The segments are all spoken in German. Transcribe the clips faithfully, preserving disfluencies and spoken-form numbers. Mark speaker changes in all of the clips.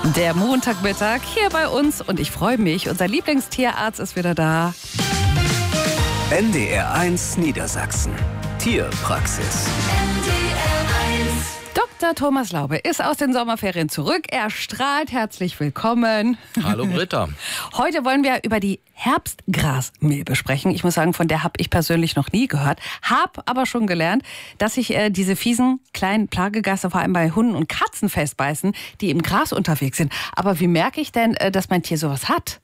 Speaker 1: Der Montagmittag hier bei uns und ich freue mich, unser Lieblingstierarzt ist wieder da.
Speaker 2: N D R eins Niedersachsen. Tierpraxis.
Speaker 1: Doktor Thomas Laube ist aus den Sommerferien zurück. Er strahlt. Herzlich willkommen.
Speaker 3: Hallo Britta.
Speaker 1: Heute wollen wir über die Herbstgrasmilbe sprechen. Ich muss sagen, von der habe ich persönlich noch nie gehört. Hab aber schon gelernt, dass sich äh, diese fiesen kleinen Plagegeister vor allem bei Hunden und Katzen festbeißen, die im Gras unterwegs sind. Aber wie merke ich denn, äh, dass mein Tier sowas hat?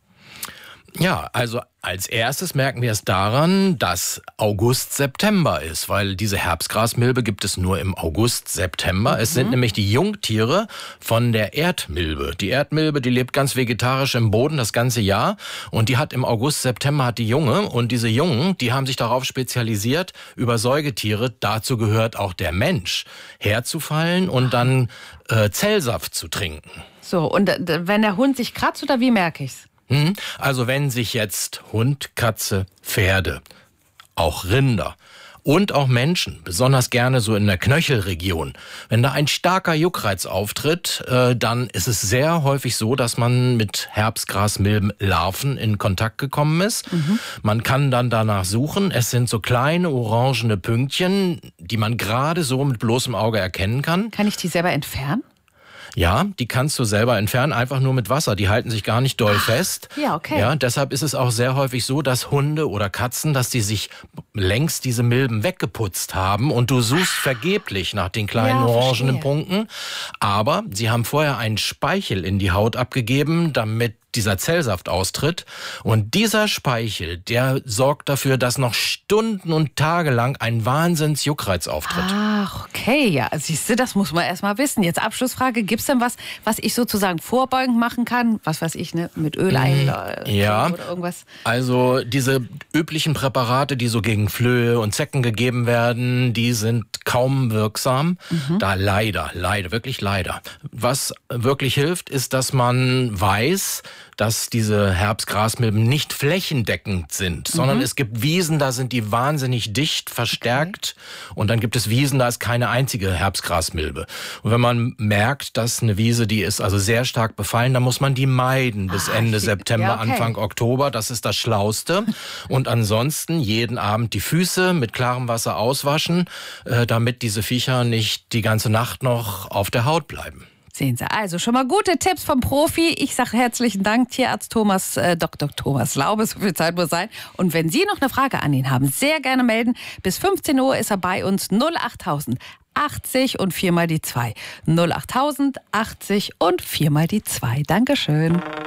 Speaker 3: Ja, also als erstes merken wir es daran, dass August, September ist, weil diese Herbstgrasmilbe gibt es nur im August, September. Mhm. Es sind nämlich die Jungtiere von der Erdmilbe. Die Erdmilbe, die lebt ganz vegetarisch im Boden das ganze Jahr und die hat im August, September hat die Junge und diese Jungen, die haben sich darauf spezialisiert, über Säugetiere, dazu gehört auch der Mensch, herzufallen und dann äh, Zellsaft zu trinken.
Speaker 1: So, und äh, wenn der Hund sich kratzt, oder wie merke ich's?
Speaker 3: Also wenn sich jetzt Hund, Katze, Pferde, auch Rinder und auch Menschen, besonders gerne so in der Knöchelregion, wenn da ein starker Juckreiz auftritt, äh, dann ist es sehr häufig so, dass man mit Herbstgrasmilbenlarven in Kontakt gekommen ist. Mhm. Man kann dann danach suchen. Es sind so kleine orangene Pünktchen, die man gerade so mit bloßem Auge erkennen kann.
Speaker 1: Kann ich die selber entfernen?
Speaker 3: Ja, die kannst du selber entfernen, einfach nur mit Wasser. Die halten sich gar nicht doll fest.
Speaker 1: Ja, okay.
Speaker 3: Ja, deshalb ist es auch sehr häufig so, dass Hunde oder Katzen, dass die sich längst diese Milben weggeputzt haben und du suchst vergeblich nach den kleinen
Speaker 1: ja,
Speaker 3: orangenen
Speaker 1: verstehe.
Speaker 3: Punkten. Aber sie haben vorher einen Speichel in die Haut abgegeben, damit dieser Zellsaft austritt. Und dieser Speichel, der sorgt dafür, dass noch Stunden und Tage lang ein Wahnsinns-Juckreiz auftritt.
Speaker 1: Ach, okay. Ja, siehst du, das muss man erst mal wissen. Jetzt Abschlussfrage. Gibt es denn was, was ich sozusagen vorbeugend machen kann? Was weiß ich, ne? Mit Öl ein
Speaker 3: ja,
Speaker 1: oder irgendwas?
Speaker 3: Also diese üblichen Präparate, die so gegen Flöhe und Zecken gegeben werden, die sind kaum wirksam. Mhm. Da leider, leider, wirklich leider. Was wirklich hilft, ist, dass man weiß, dass diese Herbstgrasmilben nicht flächendeckend sind, mhm. sondern es gibt Wiesen, da sind die wahnsinnig dicht verstärkt okay. und dann gibt es Wiesen, da ist keine einzige Herbstgrasmilbe. Und wenn man merkt, dass eine Wiese, die ist also sehr stark befallen, dann muss man die meiden bis ah, Ende September, ja, okay. Anfang Oktober, das ist das Schlauste. Und ansonsten jeden Abend die Füße mit klarem Wasser auswaschen, äh, damit diese Viecher nicht die ganze Nacht noch auf der Haut bleiben.
Speaker 1: Sehen Sie, also schon mal gute Tipps vom Profi. Ich sage herzlichen Dank, Tierarzt Thomas, äh, Doktor Thomas Laube, so viel Zeit muss sein. Und wenn Sie noch eine Frage an ihn haben, sehr gerne melden. Bis fünfzehn Uhr ist er bei uns. null achttausend achtzig und viermal die zwei. null achttausend achtzig und viermal die zwei. Dankeschön.